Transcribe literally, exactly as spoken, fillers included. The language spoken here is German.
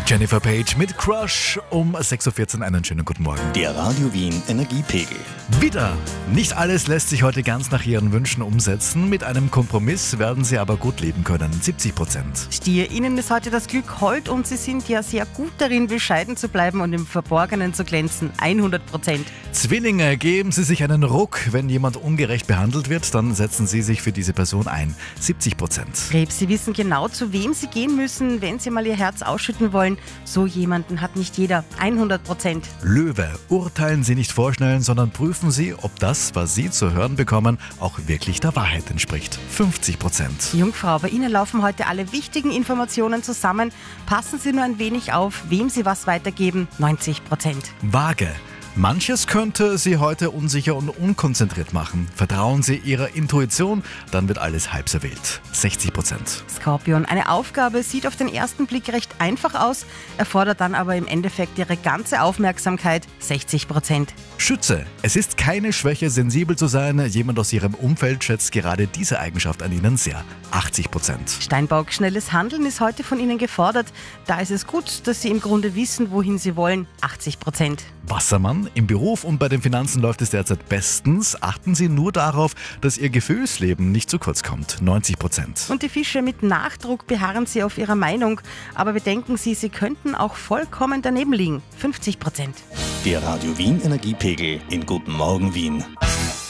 Jennifer Page mit Crush um sechs Uhr vierzehn. Einen schönen guten Morgen. Der Radio Wien Energiepegel. Wieder. Nicht alles lässt sich heute ganz nach Ihren Wünschen umsetzen. Mit einem Kompromiss werden Sie aber gut leben können. siebzig Prozent. Stier, Ihnen ist heute das Glück hold und Sie sind ja sehr gut darin, bescheiden zu bleiben und im Verborgenen zu glänzen. hundert Prozent. Zwillinge, geben Sie sich einen Ruck. Wenn jemand ungerecht behandelt wird, dann setzen Sie sich für diese Person ein. siebzig Prozent. Krebs, Sie wissen genau, zu wem Sie gehen müssen, wenn Sie mal Ihr Herz ausschütten wollen. So jemanden hat nicht jeder. hundert Prozent. Löwe, urteilen Sie nicht vorschnell, sondern prüfen Sie, ob das, was Sie zu hören bekommen, auch wirklich der Wahrheit entspricht. fünfzig Prozent. Jungfrau, bei Ihnen laufen heute alle wichtigen Informationen zusammen. Passen Sie nur ein wenig auf, wem Sie was weitergeben. neunzig Prozent. Waage. Manches könnte Sie heute unsicher und unkonzentriert machen. Vertrauen Sie Ihrer Intuition, dann wird alles halb so wild. sechzig Prozent. Skorpion, eine Aufgabe sieht auf den ersten Blick recht einfach aus, erfordert dann aber im Endeffekt Ihre ganze Aufmerksamkeit. sechzig Prozent. Schütze, es ist keine Schwäche, sensibel zu sein. Jemand aus Ihrem Umfeld schätzt gerade diese Eigenschaft an Ihnen sehr. achtzig Prozent. Steinbock, schnelles Handeln ist heute von Ihnen gefordert. Da ist es gut, dass Sie im Grunde wissen, wohin Sie wollen. achtzig Prozent. Wassermann, im Beruf und bei den Finanzen läuft es derzeit bestens. Achten Sie nur darauf, dass Ihr Gefühlsleben nicht zu kurz kommt. neunzig Prozent. Und die Fische, mit Nachdruck beharren Sie auf Ihrer Meinung. Aber bedenken Sie, Sie könnten auch vollkommen daneben liegen. fünfzig Prozent. Der Radio Wien Energiepegel in Guten Morgen Wien.